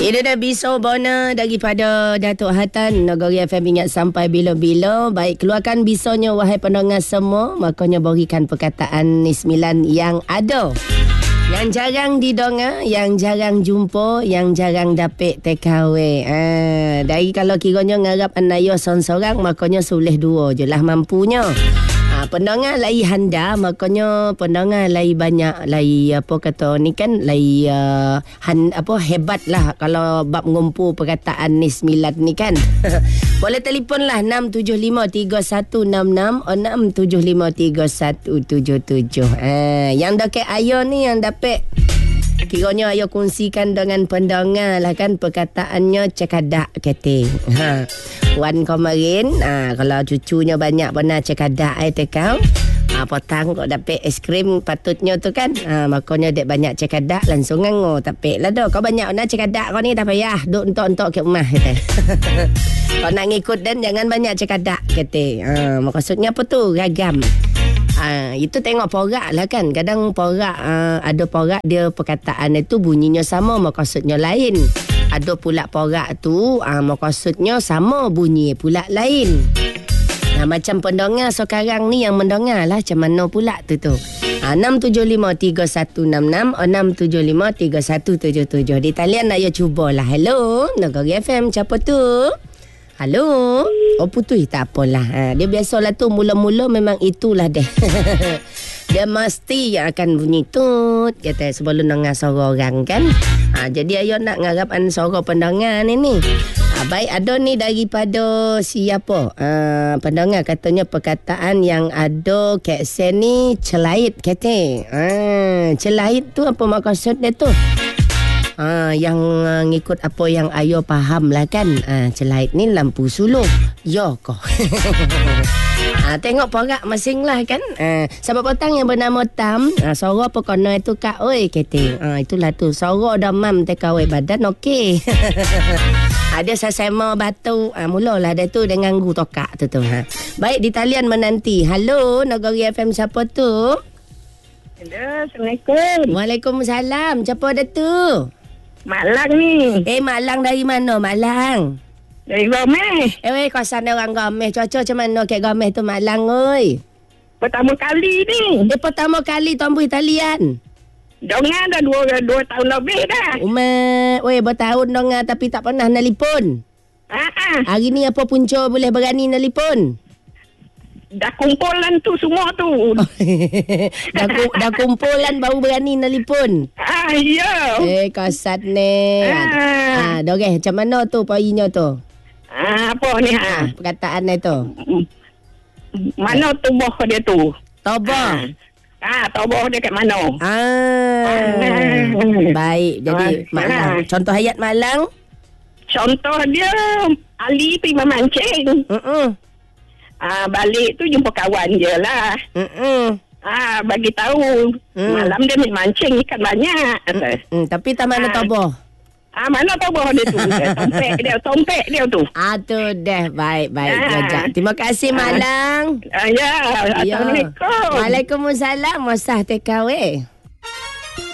Ini dah biso bona daripada Datuk Hatan. Negeri FM ingat sampai bila-bila. Baik, keluarkan bisonya wahai pendengar semua. Makanya berikan perkataan Nismilan yang ada, yang jarang didongar, yang jarang jumpa, yang jarang dapat TKW. Dari kalau kiranya ngarap anayo seorang, makanya sulih dua je lah mampunya. Pendengar lai handa, makanya pendengar lai banyak, lai apa kata ni kan, lai hebat lah kalau bab ngumpul perkataan Nismilan ni kan. Boleh telefon lah 6753166 6753177. Yang dekat ayo ni yang dapat kiranya ayo kongsikan dengan pendengar lah kan perkataannya cekadak kete. Wan kemarin kalau cucunya banyak pernah cekadak tekau. Petang kau dapat es krim patutnya tu kan. Makanya dek banyak cekadak langsung nganggo tapi lah dah kau banyak nak cekadak kau ni tak payah duk entok-entok ke rumah kata. Kau nak ngikut dan jangan banyak cekadak kata. Maksudnya apa tu? Ragam. Itu tengok porak lah kan. Kadang porak ada porak dia perkataan itu bunyinya sama maksudnya lain. Ada pula porak tu maksudnya sama bunyi pula lain. Macam pendengar sekarang ni yang mendengar lah macam mana pula tu 6753166 6753177. Di talian nak ya cubalah. Hello Negeri FM, siapa tu? Halo. Oh putus tak apalah. Dia biasalah tu mula-mula memang itulah deh. Dia mesti akan bunyi tut kata sebelum dengar suara orang kan. Jadi ayo nak ngarapkan suara pendengar ni. Baik, ada ni daripada siapa? Pendengar katanya perkataan yang ada kat sini celait kata. Celait tu apa maksud dia tu? Yang ngikut apa yang ayo faham lah kan. Celait ni lampu suluh. Yo kau. Tengok porak masing lah kan. Sebab petang yang bernama Tam, suara apa kena itu kak oi kata. Itulah tu suara damam TKW badan okey. Ada sesama batu mulalah dia tu dengan gu tokak tu. Baik, di talian menanti. Halo Negeri FM, siapa tu? Hello, Assalamualaikum. Waalaikumsalam. Siapa ada tu? Malang ni. Mak Lang dari mana Mak Lang? Dari Gomeh. Kawasan orang Gomeh. Cuaca macam mana kat Gomeh tu Mak Lang oi? Pertama kali ni. Dia pertama kali tombuh talian. Dongar dah 2 tahun lebih dah. Bertahun dongar tapi tak pernah nelipon. Hari ni apa punca boleh berani nelipon? Dah kumpulan tu semua tu. dah kumpulan baru berani nelipon. Ya. Kasat ni. Doreh macam mana tu poinnya tu? Apa ni perkataan ni tu. Mana tubuh dia tu? Toboh. Toboh dia kat mana? Baik. Jadi Malang. Contoh ayat Malang? Contoh dia Ali pergi memancing. Balik tu jumpa kawan je lah. Bagi tahu malam dia mancing ikan banyak. Tapi tak mana toboh. Mana toboh dia tu? Tompek dia tu. Tu dah. Baik. Terima kasih Malang. Assalamualaikum. Waalaikumsalam. Masah TKW.